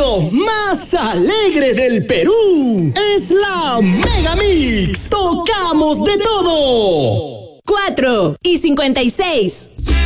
show más alegre del Perú es la Mega Mix. Tocamos de todo. 4:56.